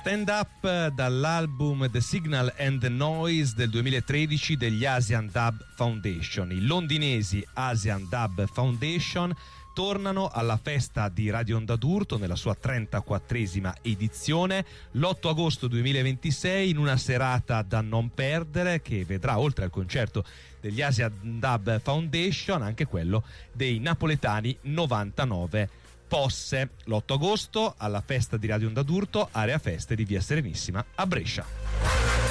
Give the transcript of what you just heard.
Stand Up dall'album The Signal and the Noise del 2013 degli Asian Dub Foundation. I londinesi Asian Dub Foundation tornano alla festa di Radio Onda d'Urto nella sua 34esima edizione l'8 agosto 2026 in una serata da non perdere che vedrà, oltre al concerto degli Asian Dub Foundation, anche quello dei napoletani 99 Posse. L'8 agosto alla festa di Radio Onda d'Urto, area feste di Via Serenissima a Brescia.